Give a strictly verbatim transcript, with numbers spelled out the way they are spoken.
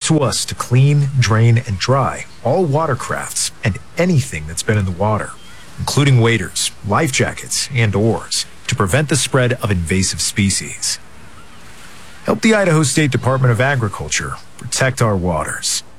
to us to clean, drain, and dry all watercrafts and anything that's been in the water, including waders, life jackets, and oars, to prevent the spread of invasive species. Help the Idaho State Department of Agriculture protect our waters.